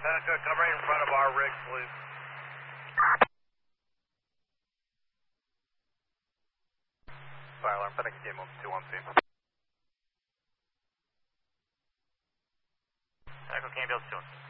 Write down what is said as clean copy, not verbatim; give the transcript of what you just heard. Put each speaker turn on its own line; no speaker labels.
Seneca, come right in front of our rig, please. Fire alarm, Seneca game up 212.
Echo Campbell 2.